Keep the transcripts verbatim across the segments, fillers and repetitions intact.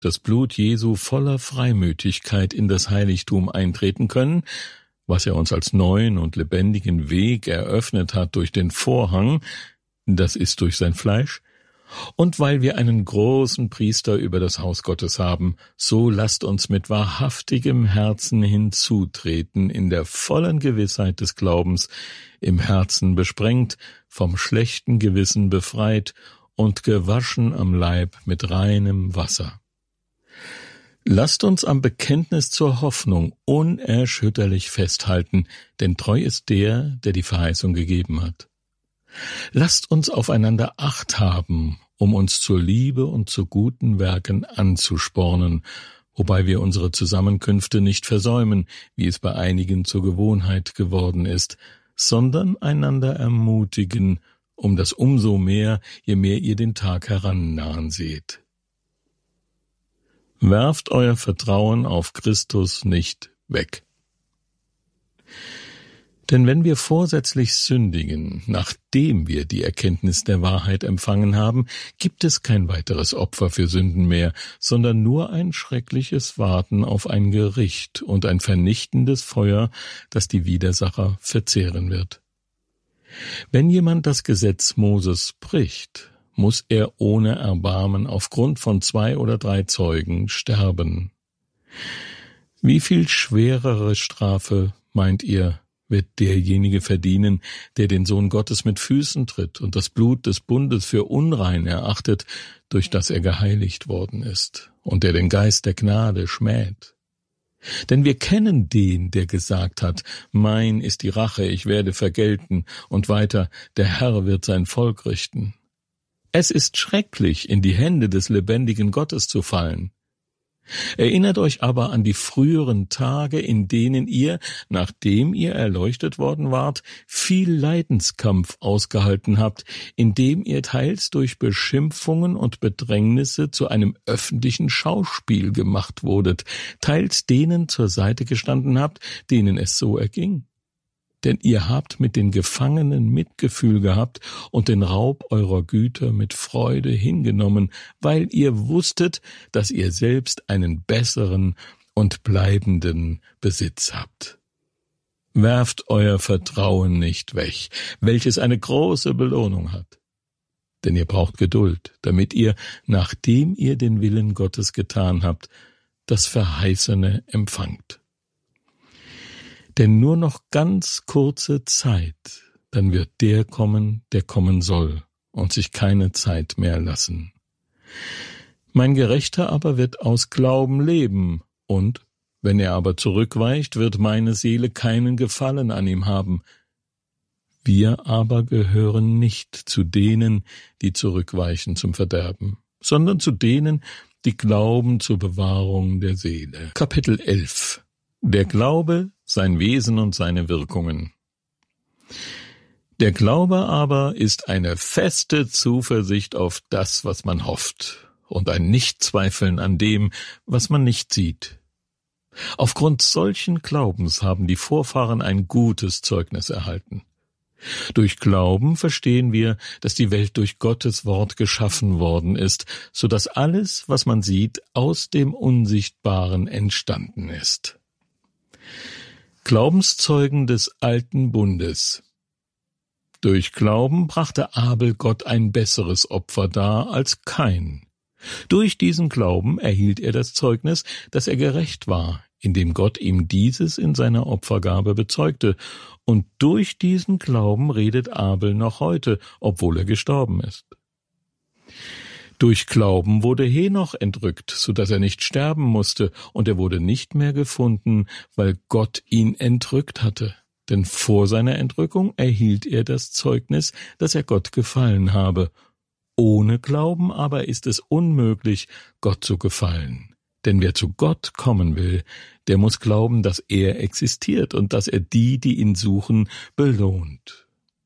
das Blut Jesu voller Freimütigkeit in das Heiligtum eintreten können, was er uns als neuen und lebendigen Weg eröffnet hat durch den Vorhang, das ist durch sein Fleisch, und weil wir einen großen Priester über das Haus Gottes haben, so lasst uns mit wahrhaftigem Herzen hinzutreten, in der vollen Gewissheit des Glaubens, im Herzen besprengt, vom schlechten Gewissen befreit und gewaschen am Leib mit reinem Wasser. Lasst uns am Bekenntnis zur Hoffnung unerschütterlich festhalten, denn treu ist der, der die Verheißung gegeben hat. Lasst uns aufeinander Acht haben, um uns zur Liebe und zu guten Werken anzuspornen, wobei wir unsere Zusammenkünfte nicht versäumen, wie es bei einigen zur Gewohnheit geworden ist, sondern einander ermutigen, um das umso mehr, je mehr ihr den Tag herannahen seht. Werft euer Vertrauen auf Christus nicht weg. Denn wenn wir vorsätzlich sündigen, nachdem wir die Erkenntnis der Wahrheit empfangen haben, gibt es kein weiteres Opfer für Sünden mehr, sondern nur ein schreckliches Warten auf ein Gericht und ein vernichtendes Feuer, das die Widersacher verzehren wird. Wenn jemand das Gesetz Moses bricht, muss er ohne Erbarmen aufgrund von zwei oder drei Zeugen sterben. Wie viel schwerere Strafe, meint ihr, wird derjenige verdienen, der den Sohn Gottes mit Füßen tritt und das Blut des Bundes für unrein erachtet, durch das er geheiligt worden ist, und der den Geist der Gnade schmäht? Denn wir kennen den, der gesagt hat, mein ist die Rache, ich werde vergelten, und weiter, der Herr wird sein Volk richten. Es ist schrecklich, in die Hände des lebendigen Gottes zu fallen. Erinnert euch aber an die früheren Tage, in denen ihr, nachdem ihr erleuchtet worden wart, viel Leidenskampf ausgehalten habt, indem ihr teils durch Beschimpfungen und Bedrängnisse zu einem öffentlichen Schauspiel gemacht wurdet, teils denen zur Seite gestanden habt, denen es so erging. Denn ihr habt mit den Gefangenen Mitgefühl gehabt und den Raub eurer Güter mit Freude hingenommen, weil ihr wusstet, dass ihr selbst einen besseren und bleibenden Besitz habt. Werft euer Vertrauen nicht weg, welches eine große Belohnung hat. Denn ihr braucht Geduld, damit ihr, nachdem ihr den Willen Gottes getan habt, das Verheißene empfangt. Denn nur noch ganz kurze Zeit, dann wird der kommen, der kommen soll, und sich keine Zeit mehr lassen. Mein Gerechter aber wird aus Glauben leben, und, wenn er aber zurückweicht, wird meine Seele keinen Gefallen an ihm haben. Wir aber gehören nicht zu denen, die zurückweichen zum Verderben, sondern zu denen, die glauben zur Bewahrung der Seele. Kapitel elf. Der Glaube, sein Wesen und seine Wirkungen. Der Glaube aber ist eine feste Zuversicht auf das, was man hofft, und ein Nichtzweifeln an dem, was man nicht sieht. Aufgrund solchen Glaubens haben die Vorfahren ein gutes Zeugnis erhalten. Durch Glauben verstehen wir, dass die Welt durch Gottes Wort geschaffen worden ist, so dass alles, was man sieht, aus dem Unsichtbaren entstanden ist. Glaubenszeugen des alten Bundes. Durch Glauben brachte Abel Gott ein besseres Opfer dar als Kain. Durch diesen Glauben erhielt er das Zeugnis, dass er gerecht war, indem Gott ihm dieses in seiner Opfergabe bezeugte, und durch diesen Glauben redet Abel noch heute, obwohl er gestorben ist. Durch Glauben wurde Henoch entrückt, so dass er nicht sterben musste, und er wurde nicht mehr gefunden, weil Gott ihn entrückt hatte. Denn vor seiner Entrückung erhielt er das Zeugnis, dass er Gott gefallen habe. Ohne Glauben aber ist es unmöglich, Gott zu gefallen. Denn wer zu Gott kommen will, der muss glauben, dass er existiert und dass er die, die ihn suchen, belohnt.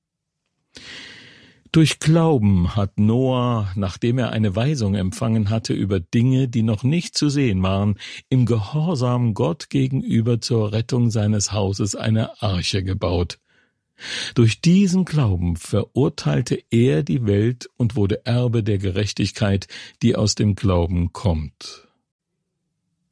Durch Glauben hat Noah, nachdem er eine Weisung empfangen hatte über Dinge, die noch nicht zu sehen waren, im Gehorsam Gott gegenüber zur Rettung seines Hauses eine Arche gebaut. Durch diesen Glauben verurteilte er die Welt und wurde Erbe der Gerechtigkeit, die aus dem Glauben kommt.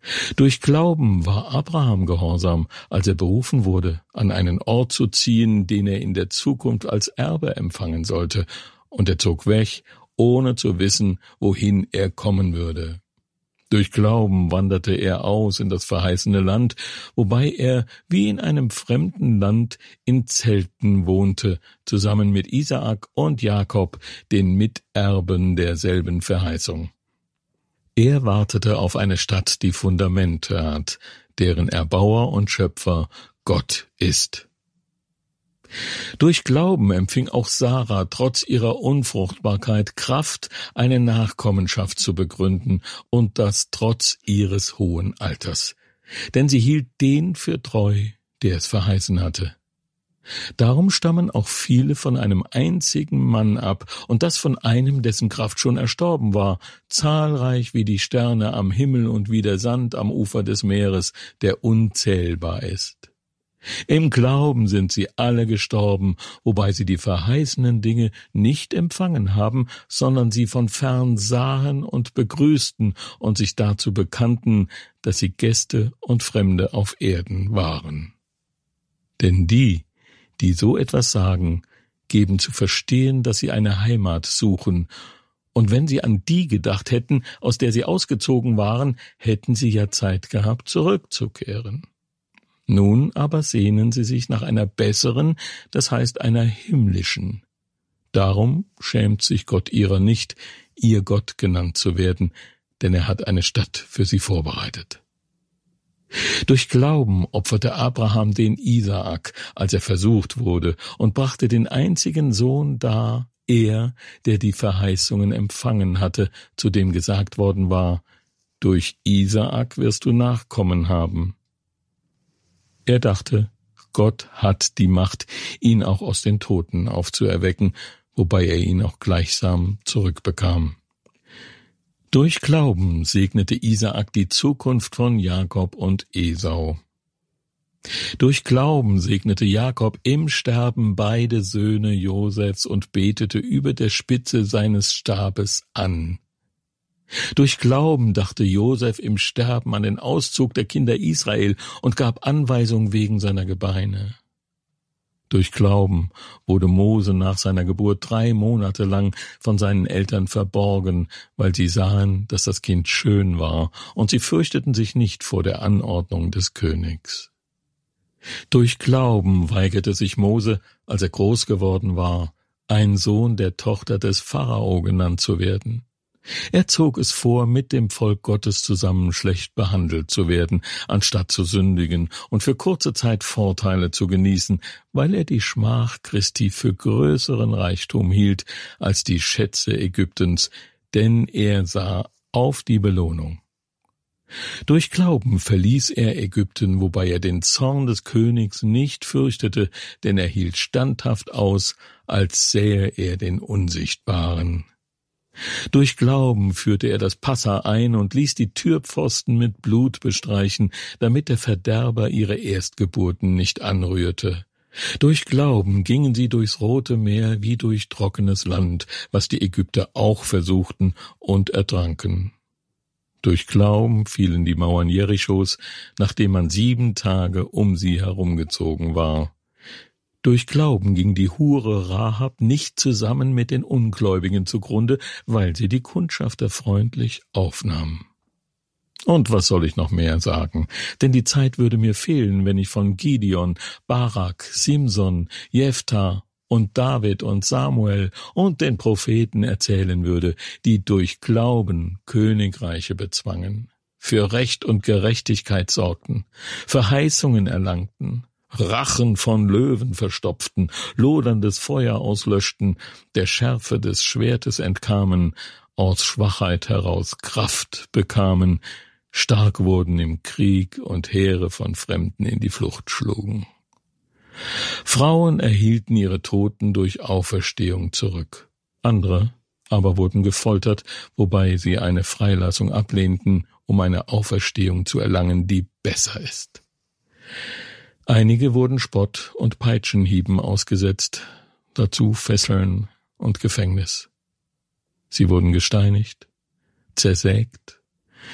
Durch Glauben war Abraham gehorsam, als er berufen wurde, an einen Ort zu ziehen, den er in der Zukunft als Erbe empfangen sollte, und er zog weg, ohne zu wissen, wohin er kommen würde. Durch Glauben wanderte er aus in das verheißene Land, wobei er wie in einem fremden Land in Zelten wohnte, zusammen mit Isaak und Jakob, den Miterben derselben Verheißung. Er wartete auf eine Stadt, die Fundamente hat, deren Erbauer und Schöpfer Gott ist. Durch Glauben empfing auch Sarah trotz ihrer Unfruchtbarkeit Kraft, eine Nachkommenschaft zu begründen, und das trotz ihres hohen Alters. Denn sie hielt den für treu, der es verheißen hatte. Darum stammen auch viele von einem einzigen Mann ab, und das von einem, dessen Kraft schon erstorben war, zahlreich wie die Sterne am Himmel und wie der Sand am Ufer des Meeres, der unzählbar ist. Im Glauben sind sie alle gestorben, wobei sie die verheißenen Dinge nicht empfangen haben, sondern sie von fern sahen und begrüßten und sich dazu bekannten, dass sie Gäste und Fremde auf Erden waren. Denn die, die so etwas sagen, geben zu verstehen, dass sie eine Heimat suchen, und wenn sie an die gedacht hätten, aus der sie ausgezogen waren, hätten sie ja Zeit gehabt, zurückzukehren. Nun aber sehnen sie sich nach einer besseren, das heißt einer himmlischen. Darum schämt sich Gott ihrer nicht, ihr Gott genannt zu werden, denn er hat eine Stadt für sie vorbereitet. Durch Glauben opferte Abraham den Isaak, als er versucht wurde, und brachte den einzigen Sohn dar, er, der die Verheißungen empfangen hatte, zu dem gesagt worden war, durch Isaak wirst du Nachkommen haben. Er dachte, Gott hat die Macht, ihn auch aus den Toten aufzuerwecken, wobei er ihn auch gleichsam zurückbekam. Durch Glauben segnete Isaak die Zukunft von Jakob und Esau. Durch Glauben segnete Jakob im Sterben beide Söhne Josefs und betete über der Spitze seines Stabes an. Durch Glauben dachte Josef im Sterben an den Auszug der Kinder Israel und gab Anweisung wegen seiner Gebeine. Durch Glauben wurde Mose nach seiner Geburt drei Monate lang von seinen Eltern verborgen, weil sie sahen, dass das Kind schön war, und sie fürchteten sich nicht vor der Anordnung des Königs. Durch Glauben weigerte sich Mose, als er groß geworden war, ein Sohn der Tochter des Pharao genannt zu werden. Er zog es vor, mit dem Volk Gottes zusammen schlecht behandelt zu werden, anstatt zu sündigen und für kurze Zeit Vorteile zu genießen, weil er die Schmach Christi für größeren Reichtum hielt als die Schätze Ägyptens, denn er sah auf die Belohnung. Durch Glauben verließ er Ägypten, wobei er den Zorn des Königs nicht fürchtete, denn er hielt standhaft aus, als sähe er den Unsichtbaren. Durch Glauben führte er das Passa ein und ließ die Türpfosten mit Blut bestreichen, damit der Verderber ihre Erstgeburten nicht anrührte. Durch Glauben gingen sie durchs Rote Meer wie durch trockenes Land, was die Ägypter auch versuchten und ertranken. Durch Glauben fielen die Mauern Jerichos, nachdem man sieben Tage um sie herumgezogen war. Durch Glauben ging die Hure Rahab nicht zusammen mit den Ungläubigen zugrunde, weil sie die Kundschafter freundlich aufnahm. Und was soll ich noch mehr sagen? Denn die Zeit würde mir fehlen, wenn ich von Gideon, Barak, Simson, Jephthah und David und Samuel und den Propheten erzählen würde, die durch Glauben Königreiche bezwangen, für Recht und Gerechtigkeit sorgten, Verheißungen erlangten, Rachen von Löwen verstopften, loderndes Feuer auslöschten, der Schärfe des Schwertes entkamen, aus Schwachheit heraus Kraft bekamen, stark wurden im Krieg und Heere von Fremden in die Flucht schlugen. Frauen erhielten ihre Toten durch Auferstehung zurück. Andere aber wurden gefoltert, wobei sie eine Freilassung ablehnten, um eine Auferstehung zu erlangen, die besser ist. Einige wurden Spott und Peitschenhieben ausgesetzt, dazu Fesseln und Gefängnis. Sie wurden gesteinigt, zersägt,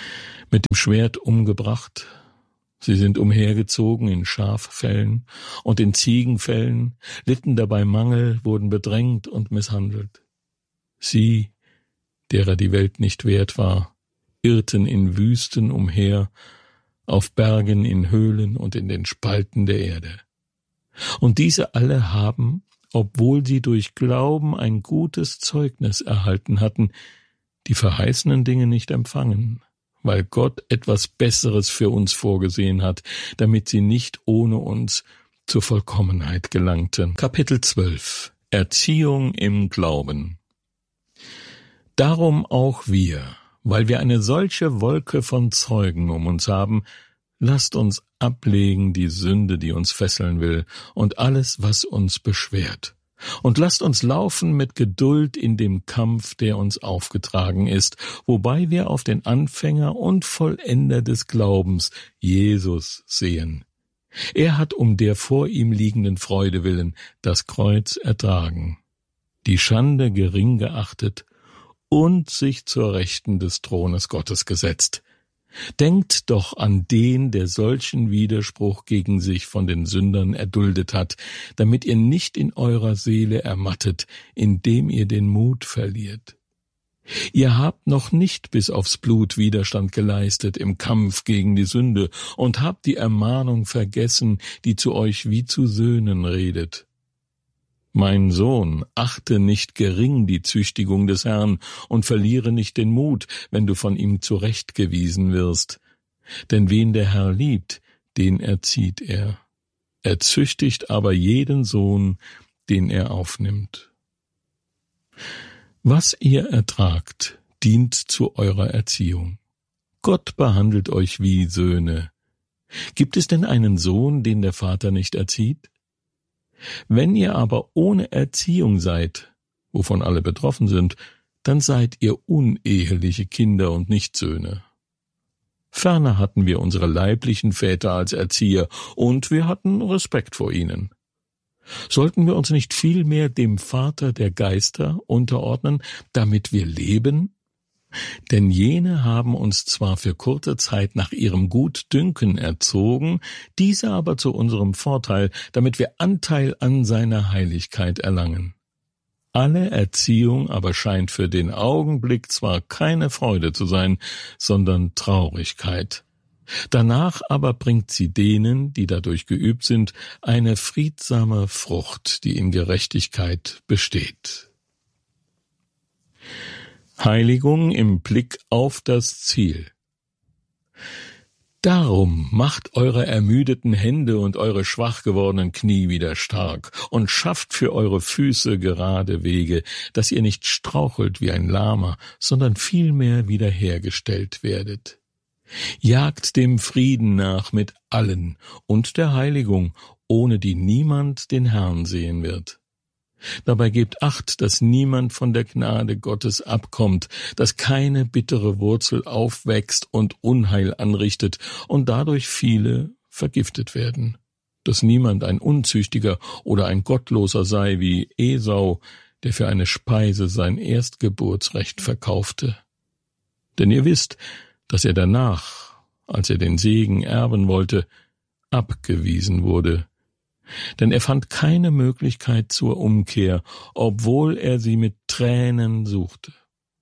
mit dem Schwert umgebracht. Sie sind umhergezogen in Schaffällen und in Ziegenfällen, litten dabei Mangel, wurden bedrängt und misshandelt. Sie, derer die Welt nicht wert war, irrten in Wüsten umher, auf Bergen, in Höhlen und in den Spalten der Erde. Und diese alle haben, obwohl sie durch Glauben ein gutes Zeugnis erhalten hatten, die verheißenen Dinge nicht empfangen, weil Gott etwas Besseres für uns vorgesehen hat, damit sie nicht ohne uns zur Vollkommenheit gelangten. Kapitel zwölf. Erziehung im Glauben. Darum auch wir, weil wir eine solche Wolke von Zeugen um uns haben, lasst uns ablegen die Sünde, die uns fesseln will, und alles, was uns beschwert. Und lasst uns laufen mit Geduld in dem Kampf, der uns aufgetragen ist, wobei wir auf den Anfänger und Vollender des Glaubens, Jesus, sehen. Er hat um der vor ihm liegenden Freude willen das Kreuz ertragen, die Schande gering geachtet und sich zur Rechten des Thrones Gottes gesetzt. Denkt doch an den, der solchen Widerspruch gegen sich von den Sündern erduldet hat, damit ihr nicht in eurer Seele ermattet, indem ihr den Mut verliert. Ihr habt noch nicht bis aufs Blut Widerstand geleistet im Kampf gegen die Sünde und habt die Ermahnung vergessen, die zu euch wie zu Söhnen redet. Mein Sohn, achte nicht gering die Züchtigung des Herrn und verliere nicht den Mut, wenn du von ihm zurechtgewiesen wirst. Denn wen der Herr liebt, den erzieht er. Er züchtigt aber jeden Sohn, den er aufnimmt. Was ihr ertragt, dient zu eurer Erziehung. Gott behandelt euch wie Söhne. Gibt es denn einen Sohn, den der Vater nicht erzieht? Wenn ihr aber ohne Erziehung seid, wovon alle betroffen sind, dann seid ihr uneheliche Kinder und nicht Söhne. Ferner hatten wir unsere leiblichen Väter als Erzieher, und wir hatten Respekt vor ihnen. Sollten wir uns nicht vielmehr dem Vater der Geister unterordnen, damit wir leben? Denn jene haben uns zwar für kurze Zeit nach ihrem Gutdünken erzogen, diese aber zu unserem Vorteil, damit wir Anteil an seiner Heiligkeit erlangen. Alle Erziehung aber scheint für den Augenblick zwar keine Freude zu sein, sondern Traurigkeit. Danach aber bringt sie denen, die dadurch geübt sind, eine friedsame Frucht, die in Gerechtigkeit besteht. Heiligung im Blick auf das Ziel. Darum macht eure ermüdeten Hände und eure schwach gewordenen Knie wieder stark und schafft für eure Füße gerade Wege, dass ihr nicht strauchelt wie ein Lahmer, sondern vielmehr wiederhergestellt werdet. Jagt dem Frieden nach mit allen und der Heiligung, ohne die niemand den Herrn sehen wird. Dabei gebt Acht, dass niemand von der Gnade Gottes abkommt, dass keine bittere Wurzel aufwächst und Unheil anrichtet und dadurch viele vergiftet werden. Dass niemand ein Unzüchtiger oder ein Gottloser sei wie Esau, der für eine Speise sein Erstgeburtsrecht verkaufte. Denn ihr wisst, dass er danach, als er den Segen erben wollte, abgewiesen wurde. Denn er fand keine Möglichkeit zur Umkehr, obwohl er sie mit Tränen suchte.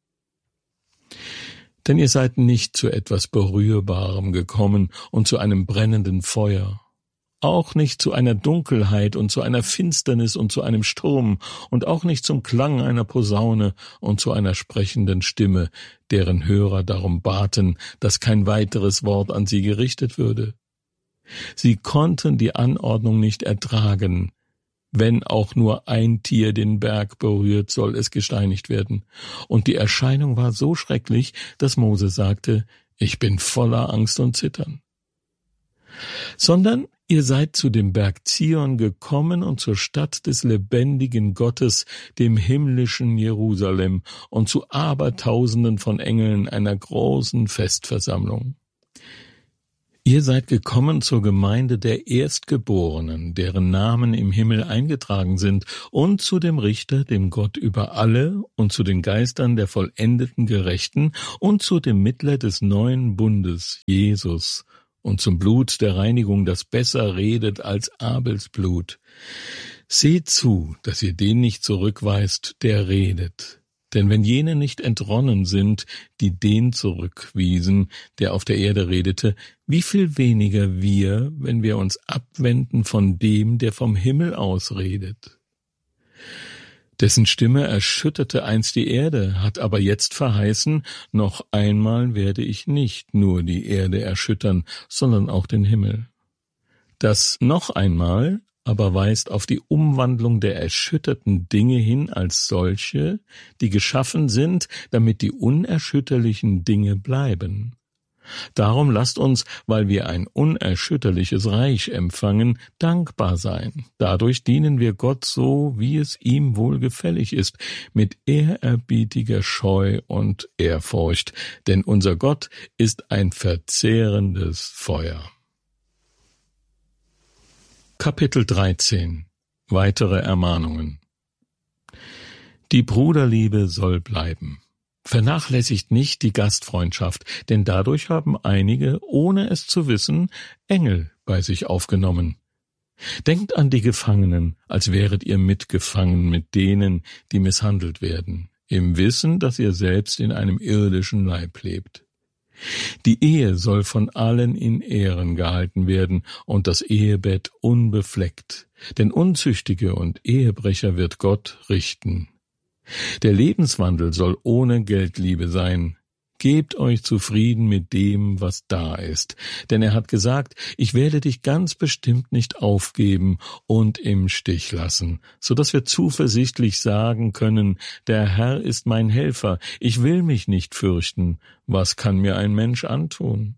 Denn ihr seid nicht zu etwas Berührbarem gekommen und zu einem brennenden Feuer, auch nicht zu einer Dunkelheit und zu einer Finsternis und zu einem Sturm und auch nicht zum Klang einer Posaune und zu einer sprechenden Stimme, deren Hörer darum baten, dass kein weiteres Wort an sie gerichtet würde. Sie konnten die Anordnung nicht ertragen. Wenn auch nur ein Tier den Berg berührt, soll es gesteinigt werden. Und die Erscheinung war so schrecklich, dass Mose sagte, ich bin voller Angst und Zittern. Sondern ihr seid zu dem Berg Zion gekommen und zur Stadt des lebendigen Gottes, dem himmlischen Jerusalem, und zu Abertausenden von Engeln einer großen Festversammlung. Ihr seid gekommen zur Gemeinde der Erstgeborenen, deren Namen im Himmel eingetragen sind, und zu dem Richter, dem Gott über alle, und zu den Geistern der vollendeten Gerechten, und zu dem Mittler des neuen Bundes, Jesus, und zum Blut der Reinigung, das besser redet als Abels Blut. Seht zu, dass ihr den nicht zurückweist, der redet. Denn wenn jene nicht entronnen sind, die den zurückwiesen, der auf der Erde redete, wie viel weniger wir, wenn wir uns abwenden von dem, der vom Himmel aus redet. Dessen Stimme erschütterte einst die Erde, hat aber jetzt verheißen, noch einmal werde ich nicht nur die Erde erschüttern, sondern auch den Himmel. Das noch einmal aber weist auf die Umwandlung der erschütterten Dinge hin als solche, die geschaffen sind, damit die unerschütterlichen Dinge bleiben. Darum lasst uns, weil wir ein unerschütterliches Reich empfangen, dankbar sein. Dadurch dienen wir Gott so, wie es ihm wohlgefällig ist, mit ehrerbietiger Scheu und Ehrfurcht, denn unser Gott ist ein verzehrendes Feuer. Kapitel dreizehn. Weitere Ermahnungen. Die Bruderliebe soll bleiben. Vernachlässigt nicht die Gastfreundschaft, denn dadurch haben einige, ohne es zu wissen, Engel bei sich aufgenommen. Denkt an die Gefangenen, als wäret ihr mitgefangen mit denen, die misshandelt werden, im Wissen, dass ihr selbst in einem irdischen Leib lebt. Die Ehe soll von allen in Ehren gehalten werden und das Ehebett unbefleckt, denn Unzüchtige und Ehebrecher wird Gott richten. Der Lebenswandel soll ohne Geldliebe sein. Gebt euch zufrieden mit dem, was da ist, denn er hat gesagt, ich werde dich ganz bestimmt nicht aufgeben und im Stich lassen, so dass wir zuversichtlich sagen können, der Herr ist mein Helfer, ich will mich nicht fürchten, was kann mir ein Mensch antun?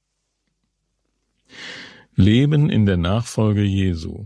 Leben in der Nachfolge Jesu.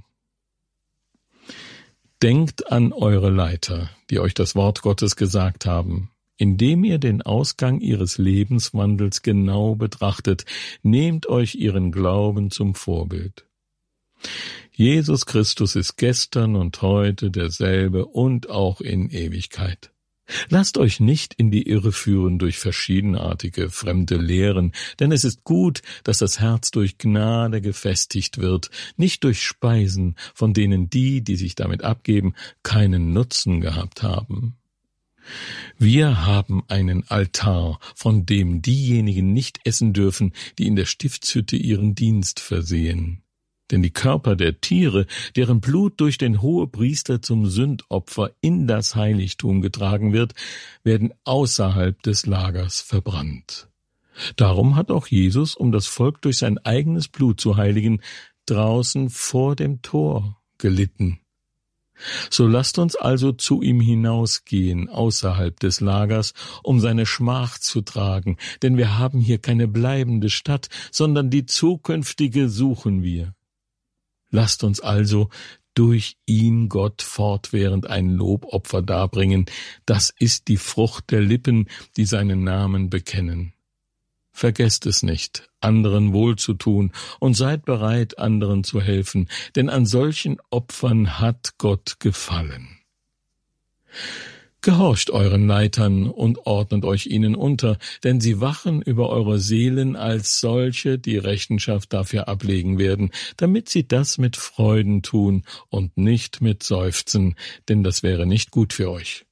Denkt an eure Leiter, die euch das Wort Gottes gesagt haben. Indem ihr den Ausgang ihres Lebenswandels genau betrachtet, nehmt euch ihren Glauben zum Vorbild. Jesus Christus ist gestern und heute derselbe und auch in Ewigkeit. Lasst euch nicht in die Irre führen durch verschiedenartige fremde Lehren, denn es ist gut, dass das Herz durch Gnade gefestigt wird, nicht durch Speisen, von denen die, die sich damit abgeben, keinen Nutzen gehabt haben. Wir haben einen Altar, von dem diejenigen nicht essen dürfen, die in der Stiftshütte ihren Dienst versehen. Denn die Körper der Tiere, deren Blut durch den Hohepriester zum Sündopfer in das Heiligtum getragen wird, werden außerhalb des Lagers verbrannt. Darum hat auch Jesus, um das Volk durch sein eigenes Blut zu heiligen, draußen vor dem Tor gelitten. So lasst uns also zu ihm hinausgehen, außerhalb des Lagers, um seine Schmach zu tragen, denn wir haben hier keine bleibende Stadt, sondern die zukünftige suchen wir. Lasst uns also durch ihn Gott fortwährend ein Lobopfer darbringen, das ist die Frucht der Lippen, die seinen Namen bekennen. Vergesst es nicht, anderen wohlzutun, und seid bereit, anderen zu helfen, denn an solchen Opfern hat Gott gefallen. Gehorcht euren Leitern und ordnet euch ihnen unter, denn sie wachen über eure Seelen als solche, die Rechenschaft dafür ablegen werden, damit sie das mit Freuden tun und nicht mit Seufzen, denn das wäre nicht gut für euch.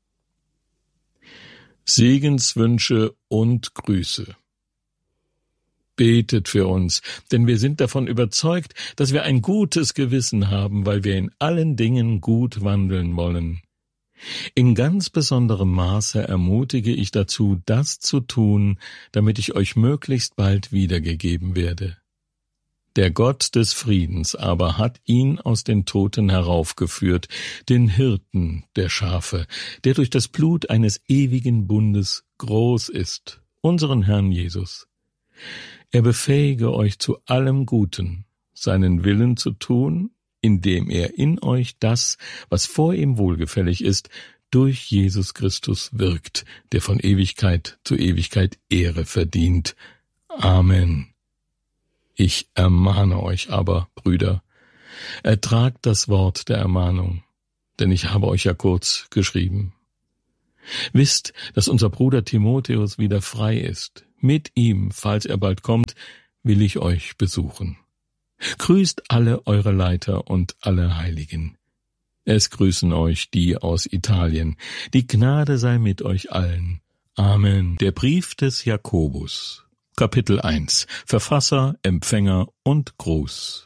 Segenswünsche und Grüße. Betet für uns, denn wir sind davon überzeugt, dass wir ein gutes Gewissen haben, weil wir in allen Dingen gut wandeln wollen. In ganz besonderem Maße ermutige ich dazu, das zu tun, damit ich euch möglichst bald wiedergegeben werde. Der Gott des Friedens aber hat ihn aus den Toten heraufgeführt, den Hirten der Schafe, der durch das Blut eines ewigen Bundes groß ist, unseren Herrn Jesus. Er befähige euch zu allem Guten, seinen Willen zu tun, indem er in euch das, was vor ihm wohlgefällig ist, durch Jesus Christus wirkt, der von Ewigkeit zu Ewigkeit Ehre verdient. Amen. Ich ermahne euch aber, Brüder, ertragt das Wort der Ermahnung, denn ich habe euch ja kurz geschrieben. Wisst, dass unser Bruder Timotheus wieder frei ist. Mit ihm, falls er bald kommt, will ich euch besuchen. Grüßt alle eure Leiter und alle Heiligen. Es grüßen euch die aus Italien. Die Gnade sei mit euch allen. Amen. Der Brief des Jakobus, Kapitel eins. Verfasser, Empfänger und Gruß.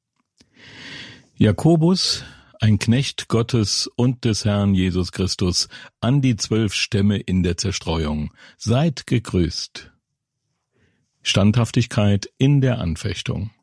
Jakobus, ein Knecht Gottes und des Herrn Jesus Christus, an die zwölf Stämme in der Zerstreuung. Seid gegrüßt. Standhaftigkeit in der Anfechtung.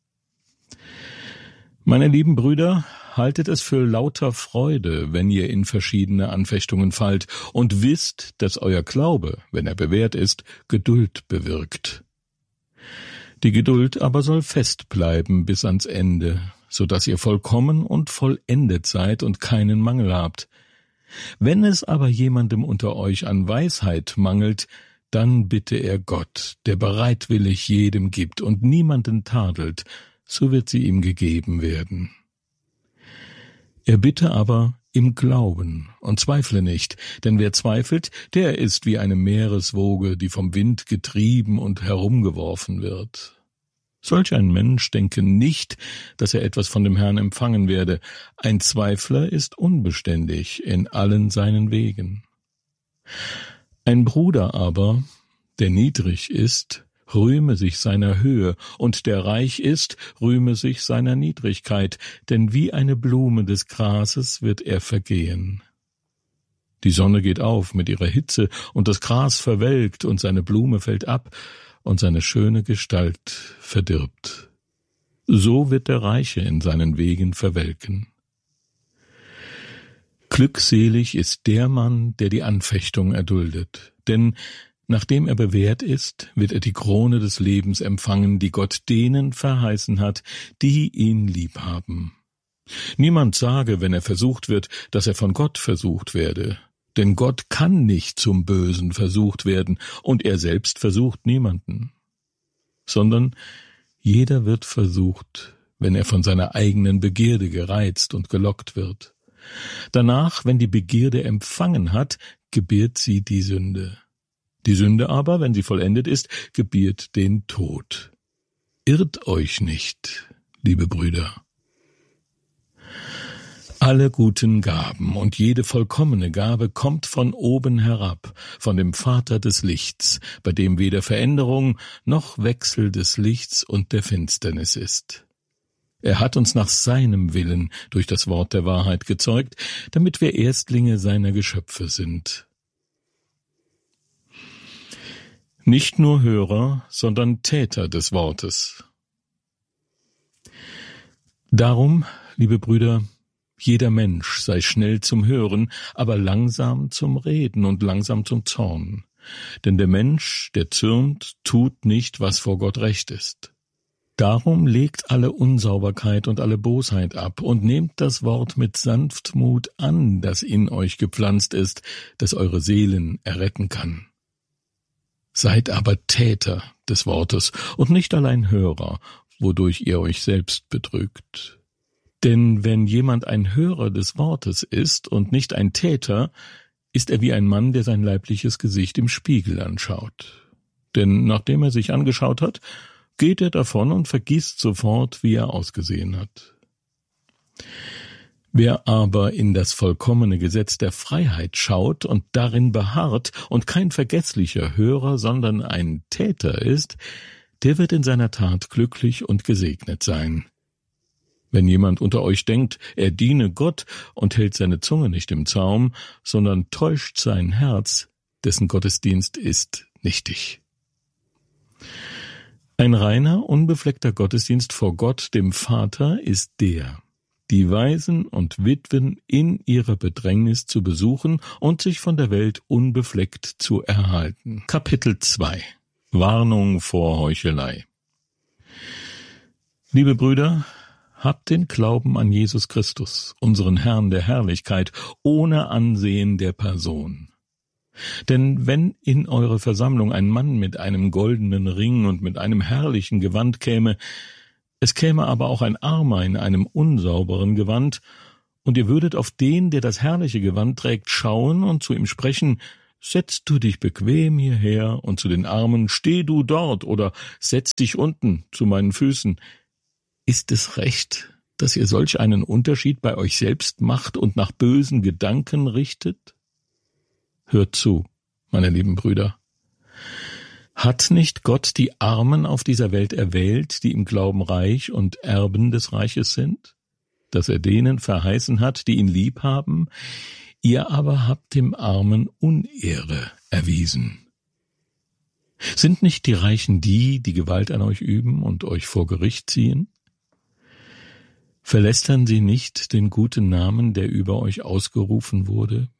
Meine lieben Brüder, haltet es für lauter Freude, wenn ihr in verschiedene Anfechtungen fallt, und wisst, dass euer Glaube, wenn er bewährt ist, Geduld bewirkt. Die Geduld aber soll fest bleiben bis ans Ende, so dass ihr vollkommen und vollendet seid und keinen Mangel habt. Wenn es aber jemandem unter euch an Weisheit mangelt, dann bitte er Gott, der bereitwillig jedem gibt und niemanden tadelt, so wird sie ihm gegeben werden. Er bitte aber im Glauben und zweifle nicht, denn wer zweifelt, der ist wie eine Meereswoge, die vom Wind getrieben und herumgeworfen wird. Solch ein Mensch denke nicht, dass er etwas von dem Herrn empfangen werde. Ein Zweifler ist unbeständig in allen seinen Wegen. Ein Bruder aber, der niedrig ist, rühme sich seiner Höhe, und der reich ist, rühme sich seiner Niedrigkeit, denn wie eine Blume des Grases wird er vergehen. Die Sonne geht auf mit ihrer Hitze, und das Gras verwelkt, und seine Blume fällt ab, und seine schöne Gestalt verdirbt. So wird der Reiche in seinen Wegen verwelken. Glückselig ist der Mann, der die Anfechtung erduldet, denn nachdem er bewährt ist, wird er die Krone des Lebens empfangen, die Gott denen verheißen hat, die ihn lieb haben. Niemand sage, wenn er versucht wird, dass er von Gott versucht werde, denn Gott kann nicht zum Bösen versucht werden, und er selbst versucht niemanden, sondern jeder wird versucht, wenn er von seiner eigenen Begierde gereizt und gelockt wird. Danach, wenn die Begierde empfangen hat, gebiert sie die Sünde. Die Sünde aber, wenn sie vollendet ist, gebiert den Tod. Irrt euch nicht, liebe Brüder. Alle guten Gaben und jede vollkommene Gabe kommt von oben herab, von dem Vater des Lichts, bei dem weder Veränderung noch Wechsel des Lichts und der Finsternis ist. Er hat uns nach seinem Willen durch das Wort der Wahrheit gezeugt, damit wir Erstlinge seiner Geschöpfe sind. Nicht nur Hörer, sondern Täter des Wortes. Darum, liebe Brüder, jeder Mensch sei schnell zum Hören, aber langsam zum Reden und langsam zum Zorn. Denn der Mensch, der zürnt, tut nicht, was vor Gott recht ist. Darum legt alle Unsauberkeit und alle Bosheit ab und nehmt das Wort mit Sanftmut an, das in euch gepflanzt ist, das eure Seelen erretten kann. Seid aber Täter des Wortes und nicht allein Hörer, wodurch ihr euch selbst betrügt. Denn wenn jemand ein Hörer des Wortes ist und nicht ein Täter, ist er wie ein Mann, der sein leibliches Gesicht im Spiegel anschaut. Denn nachdem er sich angeschaut hat, geht er davon und vergisst sofort, wie er ausgesehen hat. Wer aber in das vollkommene Gesetz der Freiheit schaut und darin beharrt und kein vergesslicher Hörer, sondern ein Täter ist, der wird in seiner Tat glücklich und gesegnet sein. Wenn jemand unter euch denkt, er diene Gott und hält seine Zunge nicht im Zaum, sondern täuscht sein Herz, dessen Gottesdienst ist nichtig. Ein reiner, unbefleckter Gottesdienst vor Gott, dem Vater, ist der, die Waisen und Witwen in ihrer Bedrängnis zu besuchen und sich von der Welt unbefleckt zu erhalten. Kapitel zwei. Warnung vor Heuchelei. Liebe Brüder, habt den Glauben an Jesus Christus, unseren Herrn der Herrlichkeit, ohne Ansehen der Person. Denn wenn in eure Versammlung ein Mann mit einem goldenen Ring und mit einem herrlichen Gewand käme, es käme aber auch ein Armer in einem unsauberen Gewand, und ihr würdet auf den, der das herrliche Gewand trägt, schauen und zu ihm sprechen: Setz du dich bequem hierher, und zu den Armen: Steh du dort oder setz dich unten zu meinen Füßen. Ist es recht, dass ihr solch einen Unterschied bei euch selbst macht und nach bösen Gedanken richtet? Hört zu, meine lieben Brüder. Hat nicht Gott die Armen auf dieser Welt erwählt, die im Glauben reich und Erben des Reiches sind? Dass er denen verheißen hat, die ihn lieb haben? Ihr aber habt dem Armen Unehre erwiesen. Sind nicht die Reichen die, die Gewalt an euch üben und euch vor Gericht ziehen? Verlästern sie nicht den guten Namen, der über euch ausgerufen wurde?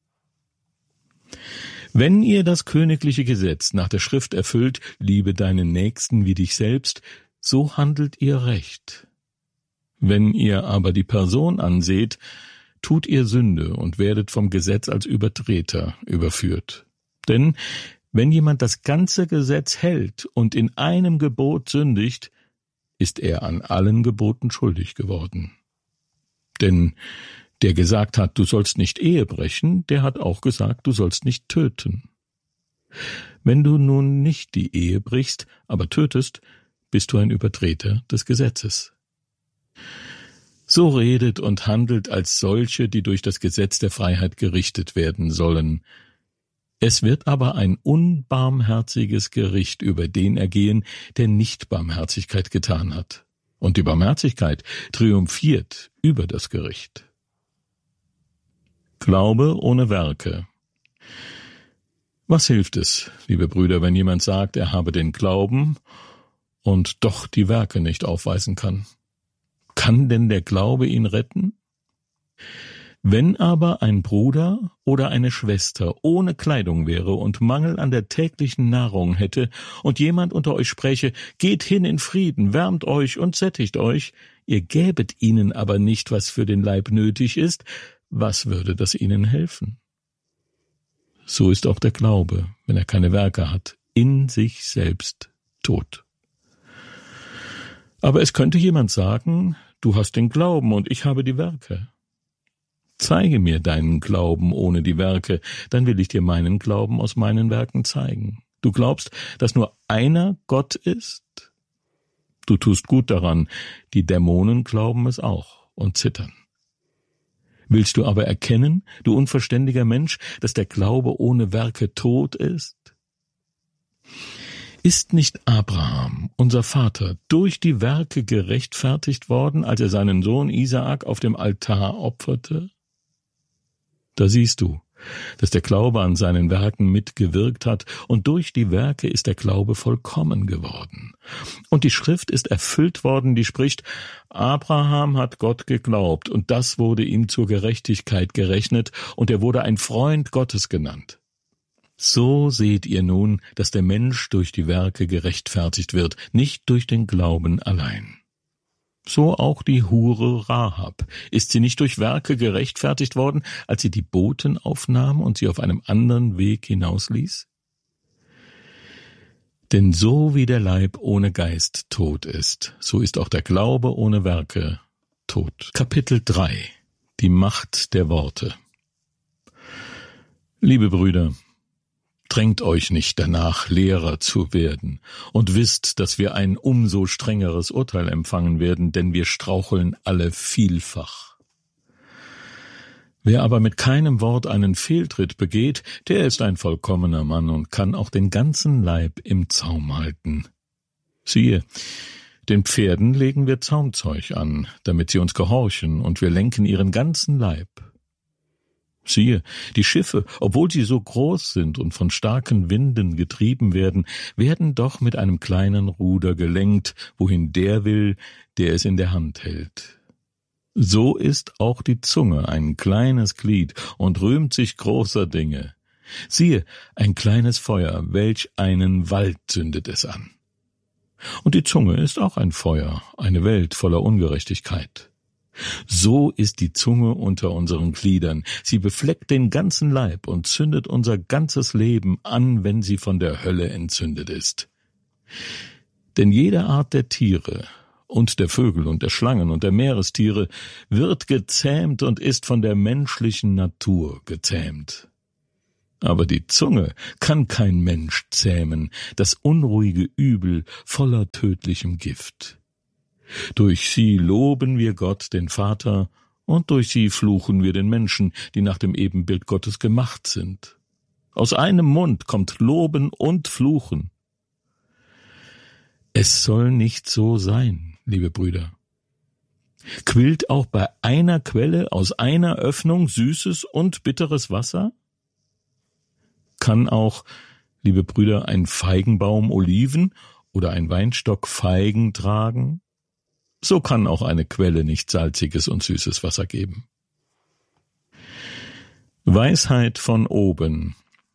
Wenn ihr das königliche Gesetz nach der Schrift erfüllt, liebe deinen Nächsten wie dich selbst, so handelt ihr recht. Wenn ihr aber die Person anseht, tut ihr Sünde und werdet vom Gesetz als Übertreter überführt. Denn wenn jemand das ganze Gesetz hält und in einem Gebot sündigt, ist er an allen Geboten schuldig geworden. Denn der gesagt hat, du sollst nicht Ehe brechen, der hat auch gesagt, du sollst nicht töten. Wenn du nun nicht die Ehe brichst, aber tötest, bist du ein Übertreter des Gesetzes. So redet und handelt als solche, die durch das Gesetz der Freiheit gerichtet werden sollen. Es wird aber ein unbarmherziges Gericht über den ergehen, der nicht Barmherzigkeit getan hat. Und die Barmherzigkeit triumphiert über das Gericht. Glaube ohne Werke. Was hilft es, liebe Brüder, wenn jemand sagt, er habe den Glauben und doch die Werke nicht aufweisen kann? Kann denn der Glaube ihn retten? Wenn aber ein Bruder oder eine Schwester ohne Kleidung wäre und Mangel an der täglichen Nahrung hätte und jemand unter euch spräche: Geht hin in Frieden, wärmt euch und sättigt euch, ihr gäbet ihnen aber nicht, was für den Leib nötig ist, was würde das ihnen helfen? So ist auch der Glaube, wenn er keine Werke hat, in sich selbst tot. Aber es könnte jemand sagen: Du hast den Glauben und ich habe die Werke. Zeige mir deinen Glauben ohne die Werke, dann will ich dir meinen Glauben aus meinen Werken zeigen. Du glaubst, dass nur einer Gott ist? Du tust gut daran, die Dämonen glauben es auch und zittern. Willst du aber erkennen, du unverständiger Mensch, dass der Glaube ohne Werke tot ist? Ist nicht Abraham, unser Vater, durch die Werke gerechtfertigt worden, als er seinen Sohn Isaak auf dem Altar opferte? Da siehst du, dass der Glaube an seinen Werken mitgewirkt hat, und durch die Werke ist der Glaube vollkommen geworden. Und die Schrift ist erfüllt worden, die spricht: Abraham hat Gott geglaubt, und das wurde ihm zur Gerechtigkeit gerechnet, und er wurde ein Freund Gottes genannt. So seht ihr nun, dass der Mensch durch die Werke gerechtfertigt wird, nicht durch den Glauben allein. So auch die Hure Rahab. Ist sie nicht durch Werke gerechtfertigt worden, als sie die Boten aufnahm und sie auf einem anderen Weg hinausließ? Denn so wie der Leib ohne Geist tot ist, so ist auch der Glaube ohne Werke tot. Kapitel drei. Die Macht der Worte. Liebe Brüder, drängt euch nicht danach, Lehrer zu werden, und wisst, dass wir ein umso strengeres Urteil empfangen werden, denn wir straucheln alle vielfach. Wer aber mit keinem Wort einen Fehltritt begeht, der ist ein vollkommener Mann und kann auch den ganzen Leib im Zaum halten. Siehe, den Pferden legen wir Zaumzeug an, damit sie uns gehorchen, und wir lenken ihren ganzen Leib. Siehe, die Schiffe, obwohl sie so groß sind und von starken Winden getrieben werden, werden doch mit einem kleinen Ruder gelenkt, wohin der will, der es in der Hand hält. So ist auch die Zunge ein kleines Glied und rühmt sich großer Dinge. Siehe, ein kleines Feuer, welch einen Wald zündet es an. Und die Zunge ist auch ein Feuer, eine Welt voller Ungerechtigkeit. So ist die Zunge unter unseren Gliedern. Sie befleckt den ganzen Leib und zündet unser ganzes Leben an, wenn sie von der Hölle entzündet ist. Denn jede Art der Tiere und der Vögel und der Schlangen und der Meerestiere wird gezähmt und ist von der menschlichen Natur gezähmt. Aber die Zunge kann kein Mensch zähmen, das unruhige Übel voller tödlichem Gift. Durch sie loben wir Gott, den Vater, und durch sie fluchen wir den Menschen, die nach dem Ebenbild Gottes gemacht sind. Aus einem Mund kommt Loben und Fluchen. Es soll nicht so sein, liebe Brüder. Quillt auch bei einer Quelle aus einer Öffnung süßes und bitteres Wasser? Kann auch, liebe Brüder, ein Feigenbaum Oliven oder ein Weinstock Feigen tragen? So kann auch eine Quelle nicht salziges und süßes Wasser geben. Weisheit von oben.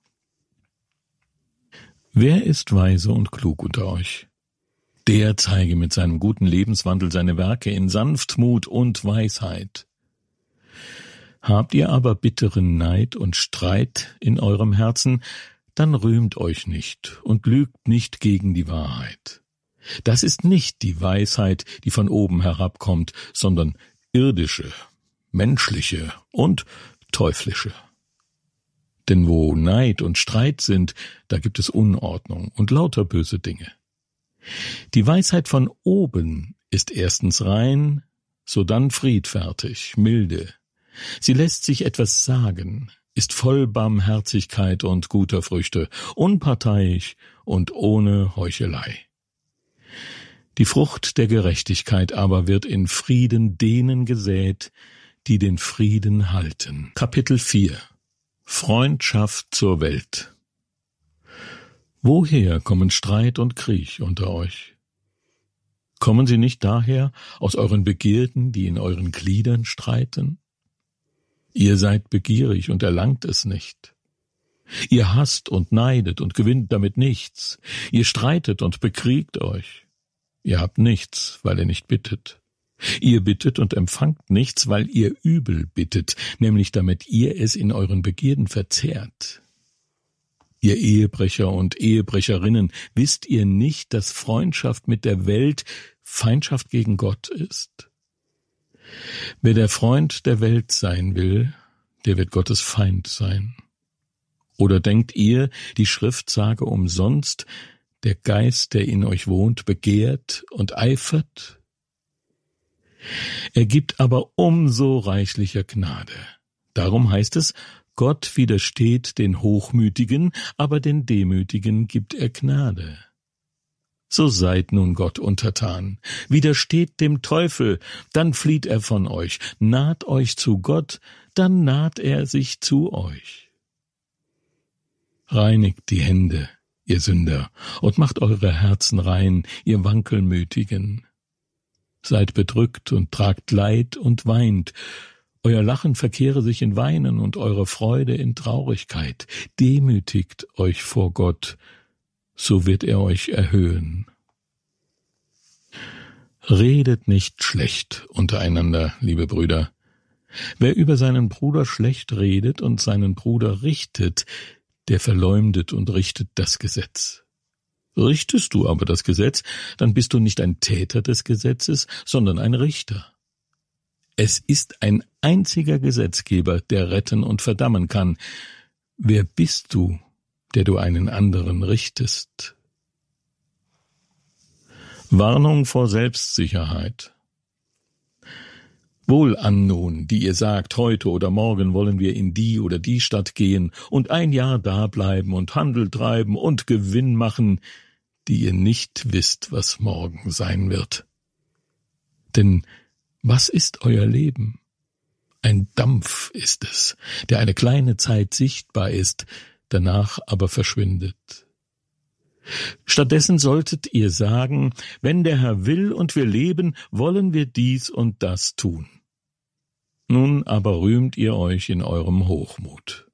Wer ist weise und klug unter euch? Der zeige mit seinem guten Lebenswandel seine Werke in Sanftmut und Weisheit. Habt ihr aber bitteren Neid und Streit in eurem Herzen, dann rühmt euch nicht und lügt nicht gegen die Wahrheit. Das ist nicht die Weisheit, die von oben herabkommt, sondern irdische, menschliche und teuflische. Denn wo Neid und Streit sind, da gibt es Unordnung und lauter böse Dinge. Die Weisheit von oben ist erstens rein, sodann friedfertig, milde. Sie lässt sich etwas sagen, ist voll Barmherzigkeit und guter Früchte, unparteiisch und ohne Heuchelei. Die Frucht der Gerechtigkeit aber wird in Frieden denen gesät, die den Frieden halten. Kapitel vier. Freundschaft zur Welt. Woher kommen Streit und Krieg unter euch? Kommen sie nicht daher aus euren Begierden, die in euren Gliedern streiten? Ihr seid begierig und erlangt es nicht. Ihr hasst und neidet und gewinnt damit nichts. Ihr streitet und bekriegt euch. Ihr habt nichts, weil ihr nicht bittet. Ihr bittet und empfangt nichts, weil ihr übel bittet, nämlich damit ihr es in euren Begierden verzehrt. Ihr Ehebrecher und Ehebrecherinnen, wisst ihr nicht, dass Freundschaft mit der Welt Feindschaft gegen Gott ist? Wer der Freund der Welt sein will, der wird Gottes Feind sein. Oder denkt ihr, die Schrift sage umsonst, der Geist, der in euch wohnt, begehrt und eifert? Er gibt aber umso reichlicher Gnade. Darum heißt es, Gott widersteht den Hochmütigen, aber den Demütigen gibt er Gnade. So seid nun Gott untertan. Widersteht dem Teufel, dann flieht er von euch. Naht euch zu Gott, dann naht er sich zu euch. Reinigt die Hände, ihr Sünder, und macht eure Herzen rein, ihr Wankelmütigen. Seid bedrückt und tragt Leid und weint. Euer Lachen verkehre sich in Weinen und eure Freude in Traurigkeit. Demütigt euch vor Gott, so wird er euch erhöhen. Redet nicht schlecht untereinander, liebe Brüder. Wer über seinen Bruder schlecht redet und seinen Bruder richtet, der verleumdet und richtet das Gesetz. Richtest du aber das Gesetz, dann bist du nicht ein Täter des Gesetzes, sondern ein Richter. Es ist ein einziger Gesetzgeber, der retten und verdammen kann. Wer bist du, der du einen anderen richtest? Warnung vor Selbstsicherheit. Wohlan nun, die ihr sagt, heute oder morgen wollen wir in die oder die Stadt gehen und ein Jahr da bleiben und Handel treiben und Gewinn machen, die ihr nicht wisst, was morgen sein wird. Denn was ist euer Leben? Ein Dampf ist es, der eine kleine Zeit sichtbar ist, danach aber verschwindet. Stattdessen solltet ihr sagen, wenn der Herr will und wir leben, wollen wir dies und das tun. Nun aber rühmt ihr euch in eurem Hochmut.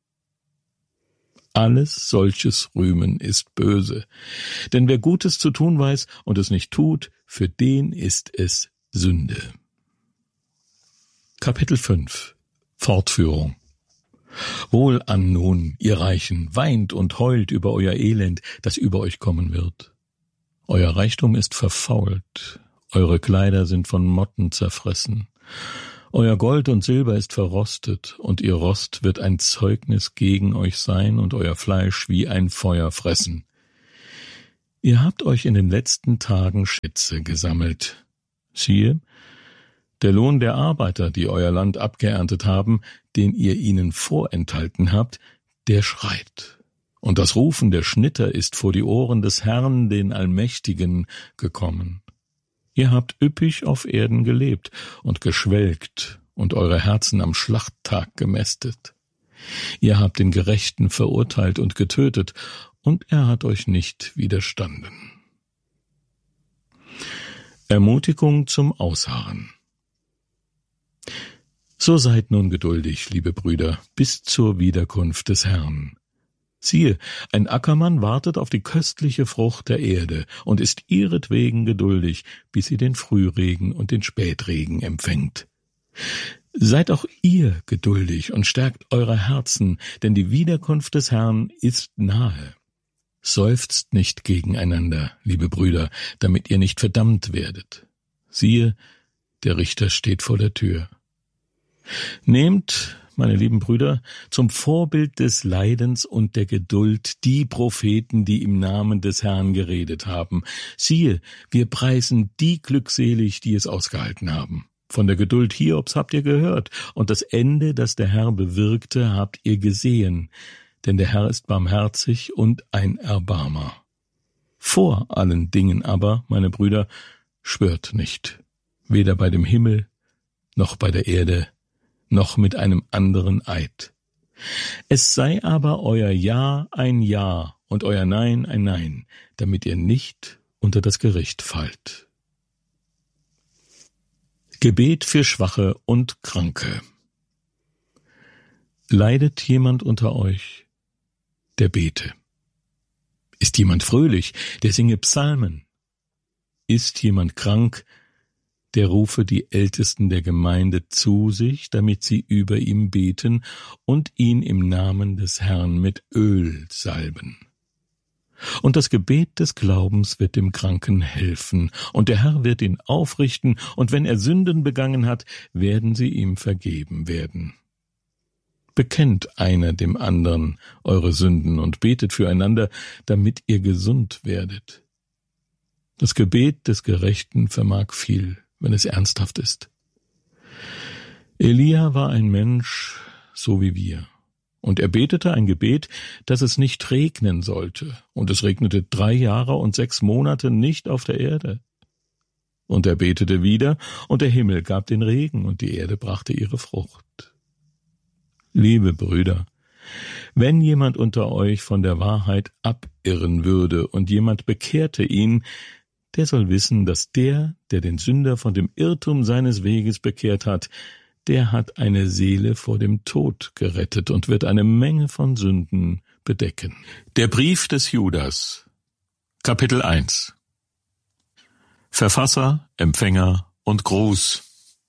Alles solches Rühmen ist böse, denn wer Gutes zu tun weiß und es nicht tut, für den ist es Sünde. Kapitel fünf. Fortführung. Wohlan nun, ihr Reichen, weint und heult über euer Elend, das über euch kommen wird. Euer Reichtum ist verfault, eure Kleider sind von Motten zerfressen. Euer Gold und Silber ist verrostet, und ihr Rost wird ein Zeugnis gegen euch sein und euer Fleisch wie ein Feuer fressen. Ihr habt euch in den letzten Tagen Schätze gesammelt. Siehe, der Lohn der Arbeiter, die euer Land abgeerntet haben, den ihr ihnen vorenthalten habt, der schreit. Und das Rufen der Schnitter ist vor die Ohren des Herrn, den Allmächtigen, gekommen. Ihr habt üppig auf Erden gelebt und geschwelgt und eure Herzen am Schlachttag gemästet. Ihr habt den Gerechten verurteilt und getötet, und er hat euch nicht widerstanden. Ermutigung zum Ausharren. So seid nun geduldig, liebe Brüder, bis zur Wiederkunft des Herrn. Siehe, ein Ackermann wartet auf die köstliche Frucht der Erde und ist ihretwegen geduldig, bis sie den Frühregen und den Spätregen empfängt. Seid auch ihr geduldig und stärkt eure Herzen, denn die Wiederkunft des Herrn ist nahe. Seufzt nicht gegeneinander, liebe Brüder, damit ihr nicht verdammt werdet. Siehe, der Richter steht vor der Tür. Nehmt, meine lieben Brüder, zum Vorbild des Leidens und der Geduld die Propheten, die im Namen des Herrn geredet haben. Siehe, wir preisen die glückselig, die es ausgehalten haben. Von der Geduld Hiobs habt ihr gehört, und das Ende, das der Herr bewirkte, habt ihr gesehen. Denn der Herr ist barmherzig und ein Erbarmer. Vor allen Dingen aber, meine Brüder, schwört nicht, weder bei dem Himmel, noch bei der Erde, noch mit einem anderen Eid. Es sei aber euer Ja ein Ja und euer Nein ein Nein, damit ihr nicht unter das Gericht fallt. Gebet für Schwache und Kranke. Leidet jemand unter euch, der bete. Ist jemand fröhlich, der singe Psalmen. Ist jemand krank, der rufe die Ältesten der Gemeinde zu sich, damit sie über ihm beten und ihn im Namen des Herrn mit Öl salben. Und das Gebet des Glaubens wird dem Kranken helfen, und der Herr wird ihn aufrichten, und wenn er Sünden begangen hat, werden sie ihm vergeben werden. Bekennt einer dem anderen eure Sünden und betet füreinander, damit ihr gesund werdet. Das Gebet des Gerechten vermag viel, wenn es ernsthaft ist. Elia war ein Mensch, so wie wir, und er betete ein Gebet, dass es nicht regnen sollte, und es regnete drei Jahre und sechs Monate nicht auf der Erde. Und er betete wieder, und der Himmel gab den Regen, und die Erde brachte ihre Frucht. Liebe Brüder, wenn jemand unter euch von der Wahrheit abirren würde und jemand bekehrte ihn, der soll wissen, dass der, der den Sünder von dem Irrtum seines Weges bekehrt hat, der hat eine Seele vor dem Tod gerettet und wird eine Menge von Sünden bedecken. Der Brief des Judas, Kapitel eins. Verfasser, Empfänger und Gruß.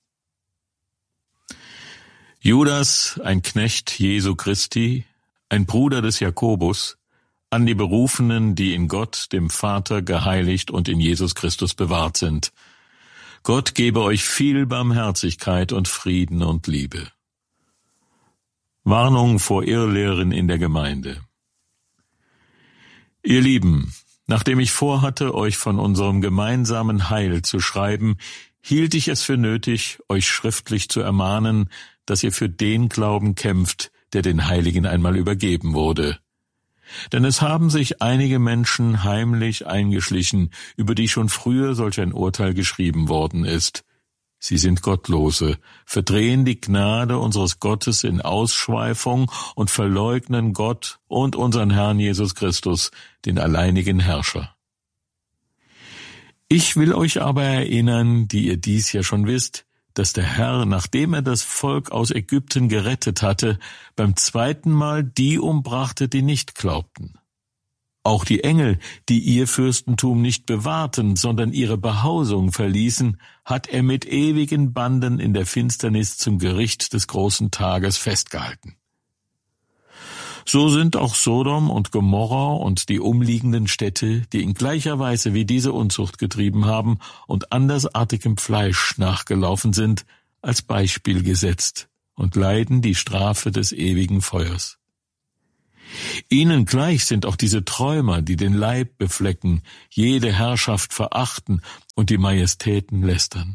Judas, ein Knecht Jesu Christi, ein Bruder des Jakobus, an die Berufenen, die in Gott, dem Vater, geheiligt und in Jesus Christus bewahrt sind. Gott gebe euch viel Barmherzigkeit und Frieden und Liebe. Warnung vor Irrlehren in der Gemeinde. Ihr Lieben, nachdem ich vorhatte, euch von unserem gemeinsamen Heil zu schreiben, hielt ich es für nötig, euch schriftlich zu ermahnen, dass ihr für den Glauben kämpft, der den Heiligen einmal übergeben wurde. Denn es haben sich einige Menschen heimlich eingeschlichen, über die schon früher solch ein Urteil geschrieben worden ist. Sie sind Gottlose, verdrehen die Gnade unseres Gottes in Ausschweifung und verleugnen Gott und unseren Herrn Jesus Christus, den alleinigen Herrscher. Ich will euch aber erinnern, die ihr dies ja schon wisst, dass der Herr, nachdem er das Volk aus Ägypten gerettet hatte, beim zweiten Mal die umbrachte, die nicht glaubten. Auch die Engel, die ihr Fürstentum nicht bewahrten, sondern ihre Behausung verließen, hat er mit ewigen Banden in der Finsternis zum Gericht des großen Tages festgehalten. So sind auch Sodom und Gomorra und die umliegenden Städte, die in gleicher Weise wie diese Unzucht getrieben haben und andersartigem Fleisch nachgelaufen sind, als Beispiel gesetzt und leiden die Strafe des ewigen Feuers. Ihnen gleich sind auch diese Träumer, die den Leib beflecken, jede Herrschaft verachten und die Majestäten lästern.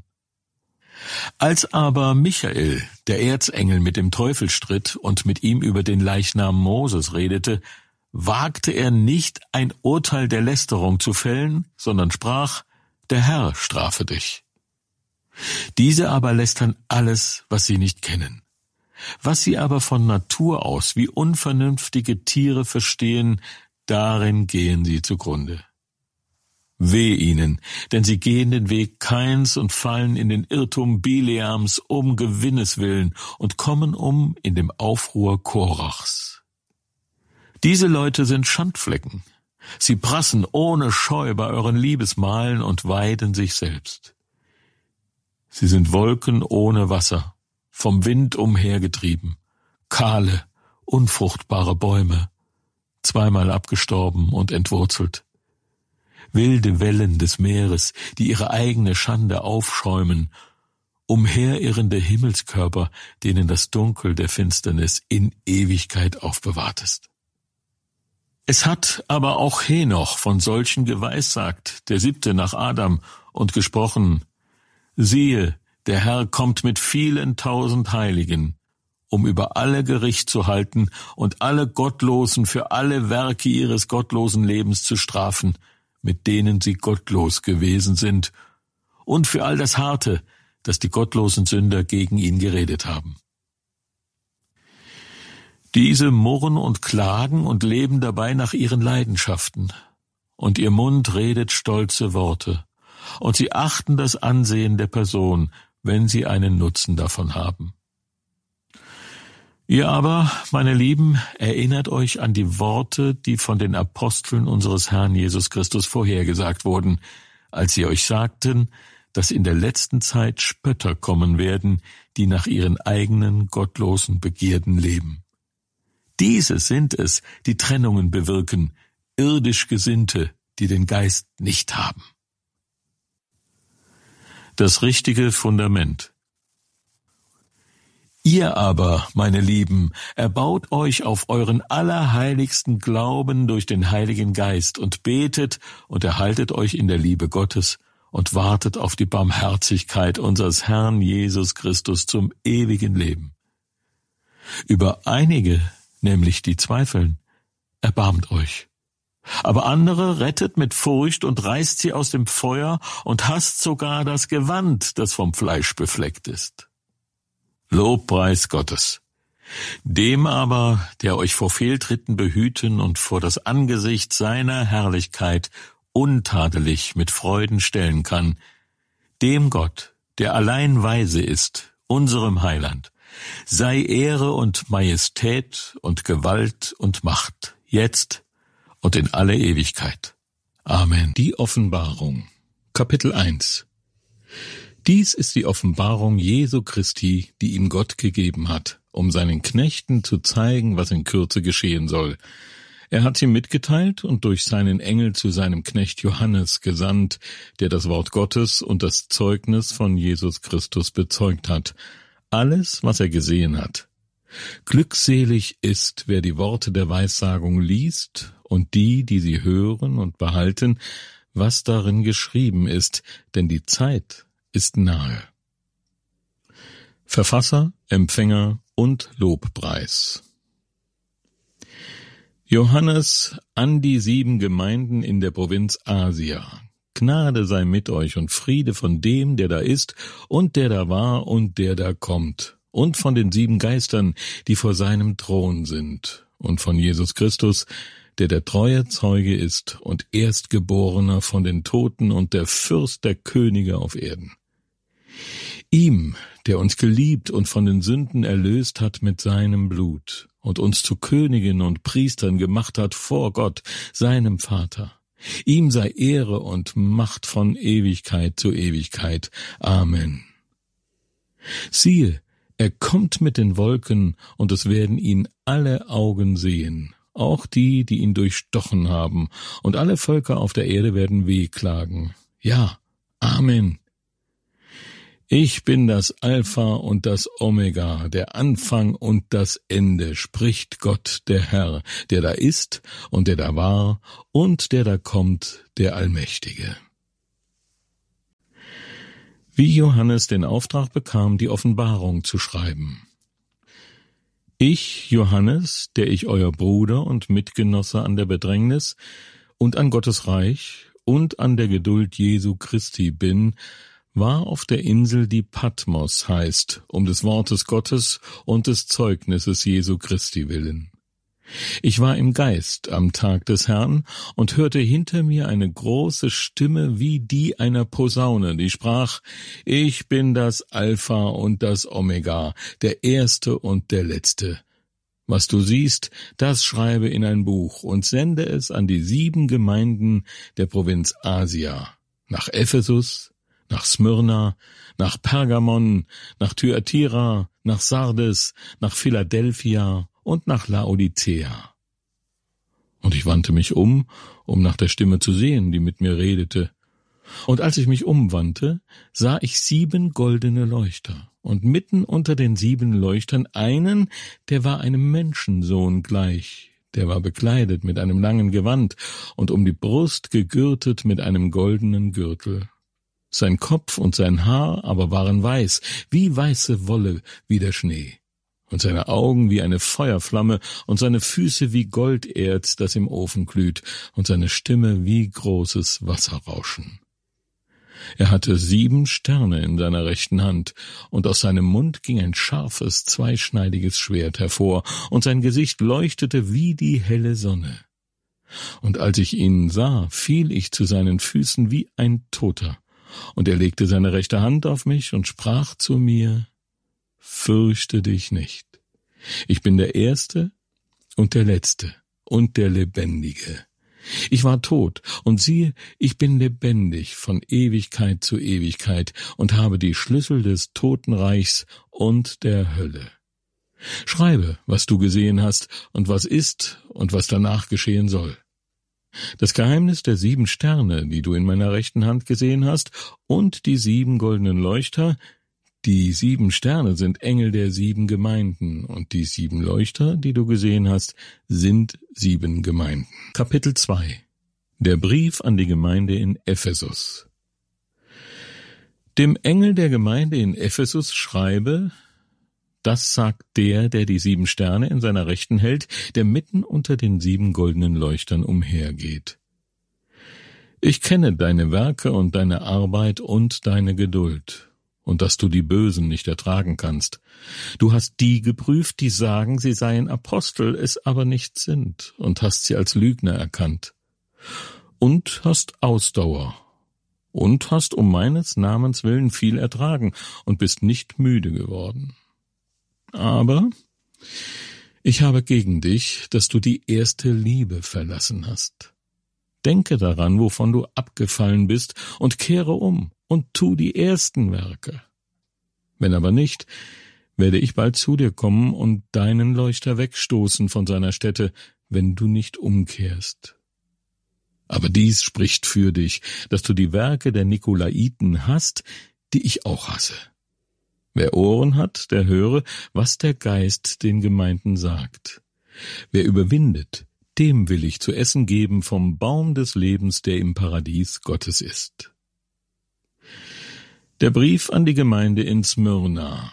Als aber Michael, der Erzengel, mit dem Teufel stritt und mit ihm über den Leichnam Moses redete, wagte er nicht, ein Urteil der Lästerung zu fällen, sondern sprach: Der Herr strafe dich. Diese aber lästern alles, was sie nicht kennen. Was sie aber von Natur aus wie unvernünftige Tiere verstehen, darin gehen sie zugrunde. Weh ihnen, denn sie gehen den Weg Kains und fallen in den Irrtum Bileams um Gewinnes willen und kommen um in dem Aufruhr Korachs. Diese Leute sind Schandflecken. Sie prassen ohne Scheu bei euren Liebesmahlen und weiden sich selbst. Sie sind Wolken ohne Wasser, vom Wind umhergetrieben, kahle, unfruchtbare Bäume, zweimal abgestorben und entwurzelt. Wilde Wellen des Meeres, die ihre eigene Schande aufschäumen, umherirrende Himmelskörper, denen das Dunkel der Finsternis in Ewigkeit aufbewahrt ist. Es hat aber auch Henoch von solchen geweissagt, der siebte nach Adam, und gesprochen: Siehe, der Herr kommt mit vielen tausend Heiligen, um über alle Gericht zu halten und alle Gottlosen für alle Werke ihres gottlosen Lebens zu strafen, mit denen sie gottlos gewesen sind, und für all das Harte, das die gottlosen Sünder gegen ihn geredet haben. Diese murren und klagen und leben dabei nach ihren Leidenschaften, und ihr Mund redet stolze Worte, und sie achten das Ansehen der Person, wenn sie einen Nutzen davon haben. Ihr aber, meine Lieben, erinnert euch an die Worte, die von den Aposteln unseres Herrn Jesus Christus vorhergesagt wurden, als sie euch sagten, dass in der letzten Zeit Spötter kommen werden, die nach ihren eigenen gottlosen Begierden leben. Diese sind es, die Trennungen bewirken, irdisch Gesinnte, die den Geist nicht haben. Das richtige Fundament. Ihr aber, meine Lieben, erbaut euch auf euren allerheiligsten Glauben durch den Heiligen Geist und betet und erhaltet euch in der Liebe Gottes und wartet auf die Barmherzigkeit unseres Herrn Jesus Christus zum ewigen Leben. Über einige, nämlich die zweifeln, erbarmt euch. Aber andere rettet mit Furcht und reißt sie aus dem Feuer und hasst sogar das Gewand, das vom Fleisch befleckt ist. Lobpreis Gottes. Dem aber, der euch vor Fehltritten behüten und vor das Angesicht seiner Herrlichkeit untadelig mit Freuden stellen kann, dem Gott, der allein weise ist, unserem Heiland, sei Ehre und Majestät und Gewalt und Macht, jetzt und in alle Ewigkeit. Amen. Die Offenbarung. Kapitel eins. Dies ist die Offenbarung Jesu Christi, die ihm Gott gegeben hat, um seinen Knechten zu zeigen, was in Kürze geschehen soll. Er hat sie mitgeteilt und durch seinen Engel zu seinem Knecht Johannes gesandt, der das Wort Gottes und das Zeugnis von Jesus Christus bezeugt hat, alles, was er gesehen hat. Glückselig ist, wer die Worte der Weissagung liest und die, die sie hören und behalten, was darin geschrieben ist, denn die Zeit ist nahe. Verfasser, Empfänger und Lobpreis. Johannes an die sieben Gemeinden in der Provinz Asia. Gnade sei mit euch und Friede von dem, der da ist und der da war und der da kommt, und von den sieben Geistern, die vor seinem Thron sind, und von Jesus Christus, der der treue Zeuge ist und Erstgeborener von den Toten und der Fürst der Könige auf Erden. Ihm, der uns geliebt und von den Sünden erlöst hat mit seinem Blut und uns zu Königen und Priestern gemacht hat vor Gott, seinem Vater. Ihm sei Ehre und Macht von Ewigkeit zu Ewigkeit. Amen. Siehe, er kommt mit den Wolken, und es werden ihn alle Augen sehen, auch die, die ihn durchstochen haben, und alle Völker auf der Erde werden wehklagen. Ja, Amen. Ich bin das Alpha und das Omega, der Anfang und das Ende, spricht Gott, der Herr, der da ist und der da war und der da kommt, der Allmächtige. Wie Johannes den Auftrag bekam, die Offenbarung zu schreiben. Ich, Johannes, der ich euer Bruder und Mitgenosse an der Bedrängnis und an Gottes Reich und an der Geduld Jesu Christi bin, war auf der Insel, die Patmos heißt, um des Wortes Gottes und des Zeugnisses Jesu Christi willen. Ich war im Geist am Tag des Herrn und hörte hinter mir eine große Stimme wie die einer Posaune, die sprach: Ich bin das Alpha und das Omega, der Erste und der Letzte. Was du siehst, das schreibe in ein Buch und sende es an die sieben Gemeinden der Provinz Asia, nach Ephesus, nach Smyrna, nach Pergamon, nach Thyatira, nach Sardes, nach Philadelphia und nach Laodicea. Und ich wandte mich um, um nach der Stimme zu sehen, die mit mir redete. Und als ich mich umwandte, sah ich sieben goldene Leuchter, und mitten unter den sieben Leuchtern einen, der war einem Menschensohn gleich. Der war bekleidet mit einem langen Gewand und um die Brust gegürtet mit einem goldenen Gürtel. Sein Kopf und sein Haar aber waren weiß, wie weiße Wolle, wie der Schnee, und seine Augen wie eine Feuerflamme und seine Füße wie Golderz, das im Ofen glüht, und seine Stimme wie großes Wasserrauschen. Er hatte sieben Sterne in seiner rechten Hand, und aus seinem Mund ging ein scharfes, zweischneidiges Schwert hervor, und sein Gesicht leuchtete wie die helle Sonne. Und als ich ihn sah, fiel ich zu seinen Füßen wie ein Toter. Und er legte seine rechte Hand auf mich und sprach zu mir: Fürchte dich nicht. Ich bin der Erste und der Letzte und der Lebendige. Ich war tot, und siehe, ich bin lebendig von Ewigkeit zu Ewigkeit und habe die Schlüssel des Totenreichs und der Hölle. Schreibe, was du gesehen hast und was ist und was danach geschehen soll. Das Geheimnis der sieben Sterne, die du in meiner rechten Hand gesehen hast, und die sieben goldenen Leuchter, die sieben Sterne sind Engel der sieben Gemeinden, und die sieben Leuchter, die du gesehen hast, sind sieben Gemeinden. Kapitel zwei. Der Brief an die Gemeinde in Ephesus. Dem Engel der Gemeinde in Ephesus schreibe: Das sagt der, der die sieben Sterne in seiner Rechten hält, der mitten unter den sieben goldenen Leuchtern umhergeht. Ich kenne deine Werke und deine Arbeit und deine Geduld, und dass du die Bösen nicht ertragen kannst. Du hast die geprüft, die sagen, sie seien Apostel, es aber nicht sind, und hast sie als Lügner erkannt. Und hast Ausdauer, und hast um meines Namens willen viel ertragen, und bist nicht müde geworden. Aber ich habe gegen dich, dass du die erste Liebe verlassen hast. Denke daran, wovon du abgefallen bist, und kehre um und tu die ersten Werke. Wenn aber nicht, werde ich bald zu dir kommen und deinen Leuchter wegstoßen von seiner Stätte, wenn du nicht umkehrst. Aber dies spricht für dich, dass du die Werke der Nikolaiten hast, die ich auch hasse. Wer Ohren hat, der höre, was der Geist den Gemeinden sagt. Wer überwindet, dem will ich zu essen geben vom Baum des Lebens, der im Paradies Gottes ist. Der Brief an die Gemeinde in Smyrna.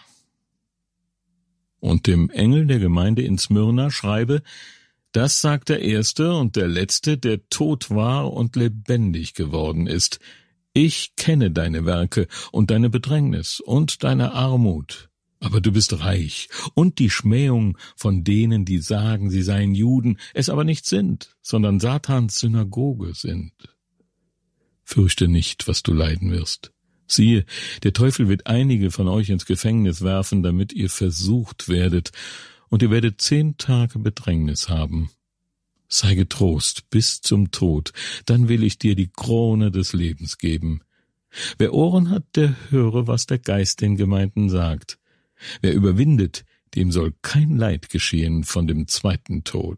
Und dem Engel der Gemeinde in Smyrna schreibe: Das sagt der Erste und der Letzte, der tot war und lebendig geworden ist. Ich kenne deine Werke und deine Bedrängnis und deine Armut, aber du bist reich, und die Schmähung von denen, die sagen, sie seien Juden, es aber nicht sind, sondern Satans Synagoge sind. Fürchte nicht, was du leiden wirst. Siehe, der Teufel wird einige von euch ins Gefängnis werfen, damit ihr versucht werdet, und ihr werdet zehn Tage Bedrängnis haben. Sei getrost bis zum Tod, dann will ich dir die Krone des Lebens geben. Wer Ohren hat, der höre, was der Geist den Gemeinden sagt. Wer überwindet, dem soll kein Leid geschehen von dem zweiten Tod.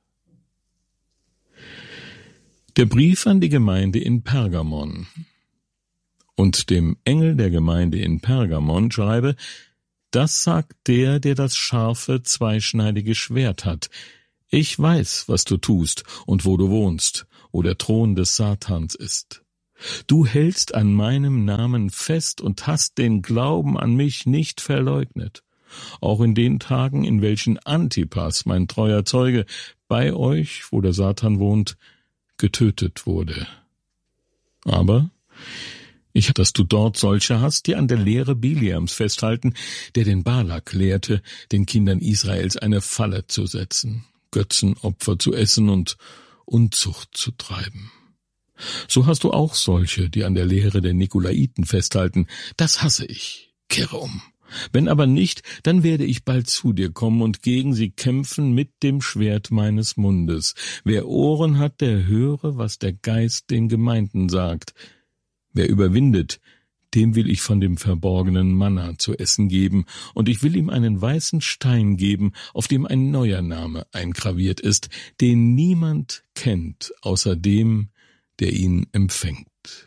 Der Brief an die Gemeinde in Pergamon. Und dem Engel der Gemeinde in Pergamon schreibe: Das sagt der, der das scharfe, zweischneidige Schwert hat. Ich weiß, was du tust und wo du wohnst, wo der Thron des Satans ist. Du hältst an meinem Namen fest und hast den Glauben an mich nicht verleugnet. Auch in den Tagen, in welchen Antipas, mein treuer Zeuge, bei euch, wo der Satan wohnt, getötet wurde. Aber ich, dass du dort solche hast, die an der Lehre Biliams festhalten, der den Balak lehrte, den Kindern Israels eine Falle zu setzen, Götzenopfer zu essen und Unzucht zu treiben. So hast du auch solche, die an der Lehre der Nikolaiten festhalten. Das hasse ich. Kehre um. Wenn aber nicht, dann werde ich bald zu dir kommen und gegen sie kämpfen mit dem Schwert meines Mundes. Wer Ohren hat, der höre, was der Geist den Gemeinden sagt. Wer überwindet, dem will ich von dem verborgenen Manna zu essen geben, und ich will ihm einen weißen Stein geben, auf dem ein neuer Name eingraviert ist, den niemand kennt, außer dem, der ihn empfängt.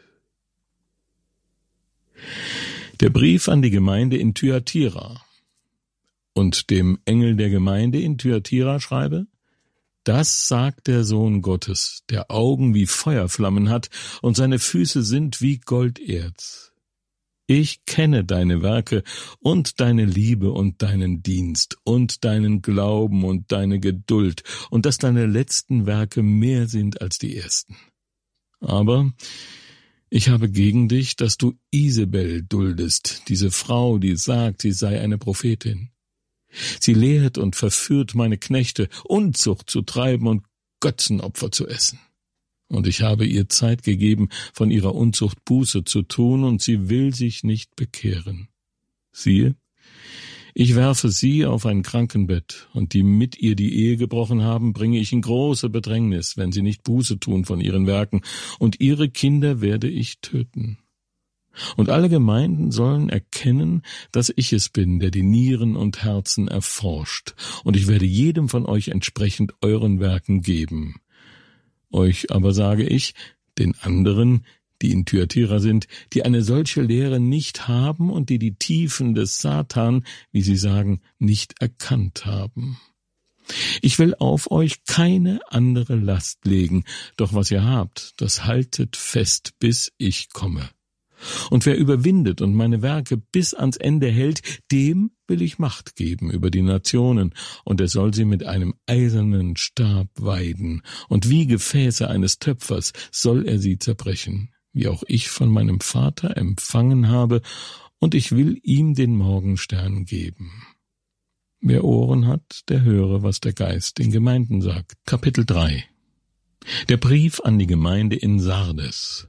Der Brief an die Gemeinde in Thyatira. Und dem Engel der Gemeinde in Thyatira schreibe: Das sagt der Sohn Gottes, der Augen wie Feuerflammen hat und seine Füße sind wie Golderz. Ich kenne deine Werke und deine Liebe und deinen Dienst und deinen Glauben und deine Geduld und dass deine letzten Werke mehr sind als die ersten. Aber ich habe gegen dich, dass du Isabel duldest, diese Frau, die sagt, sie sei eine Prophetin. Sie lehrt und verführt meine Knechte, Unzucht zu treiben und Götzenopfer zu essen. Und ich habe ihr Zeit gegeben, von ihrer Unzucht Buße zu tun, und sie will sich nicht bekehren. Siehe, ich werfe sie auf ein Krankenbett, und die mit ihr die Ehe gebrochen haben, bringe ich in große Bedrängnis, wenn sie nicht Buße tun von ihren Werken, und ihre Kinder werde ich töten. Und alle Gemeinden sollen erkennen, dass ich es bin, der die Nieren und Herzen erforscht, und ich werde jedem von euch entsprechend euren Werken geben. Euch aber sage ich, den anderen, die in Thyatira sind, die eine solche Lehre nicht haben und die die Tiefen des Satan, wie sie sagen, nicht erkannt haben. Ich will auf euch keine andere Last legen, doch was ihr habt, das haltet fest, bis ich komme. Und wer überwindet und meine Werke bis ans Ende hält, dem will ich Macht geben über die Nationen, und er soll sie mit einem eisernen Stab weiden, und wie Gefäße eines Töpfers soll er sie zerbrechen, wie auch ich von meinem Vater empfangen habe, und ich will ihm den Morgenstern geben. Wer Ohren hat, der höre, was der Geist den Gemeinden sagt. Kapitel drei. Der Brief an die Gemeinde in Sardes.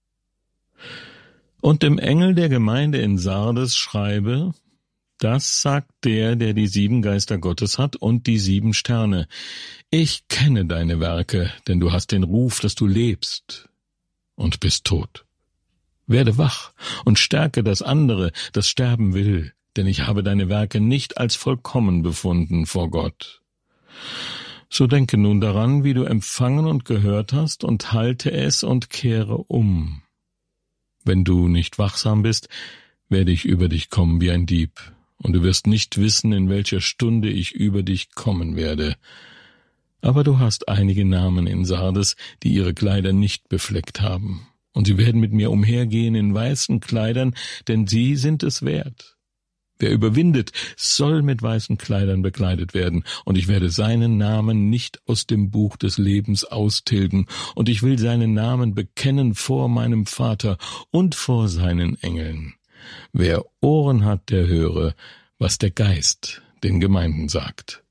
Und dem Engel der Gemeinde in Sardes schreibe: Das sagt der, der die sieben Geister Gottes hat und die sieben Sterne. Ich kenne deine Werke, denn du hast den Ruf, dass du lebst und bist tot. Werde wach und stärke das andere, das sterben will, denn ich habe deine Werke nicht als vollkommen befunden vor Gott. So denke nun daran, wie du empfangen und gehört hast, und halte es und kehre um. Wenn du nicht wachsam bist, werde ich über dich kommen wie ein Dieb, und du wirst nicht wissen, in welcher Stunde ich über dich kommen werde. Aber du hast einige Namen in Sardes, die ihre Kleider nicht befleckt haben, und sie werden mit mir umhergehen in weißen Kleidern, denn sie sind es wert. Wer überwindet, soll mit weißen Kleidern bekleidet werden, und ich werde seinen Namen nicht aus dem Buch des Lebens austilgen, und ich will seinen Namen bekennen vor meinem Vater und vor seinen Engeln. Wer Ohren hat, der höre, was der Geist den Gemeinden sagt.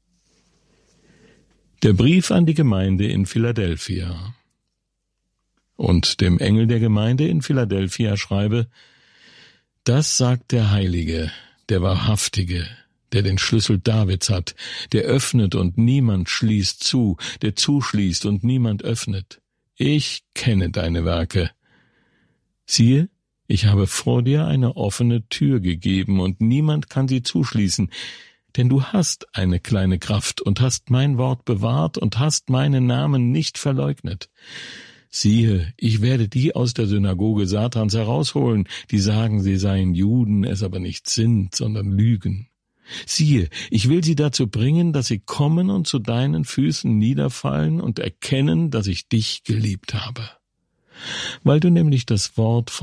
Der Brief an die Gemeinde in Philadelphia. Und dem Engel der Gemeinde in Philadelphia schreibe: Das sagt der Heilige, der Wahrhaftige, der den Schlüssel Davids hat, der öffnet und niemand schließt zu, der zuschließt und niemand öffnet. Ich kenne deine Werke. Siehe, ich habe vor dir eine offene Tür gegeben, und niemand kann sie zuschließen, denn du hast eine kleine Kraft und hast mein Wort bewahrt und hast meinen Namen nicht verleugnet. Siehe, ich werde die aus der Synagoge Satans herausholen, die sagen, sie seien Juden, es aber nicht sind, sondern lügen. Siehe, ich will sie dazu bringen, dass sie kommen und zu deinen Füßen niederfallen und erkennen, dass ich dich geliebt habe. Weil du nämlich das Wort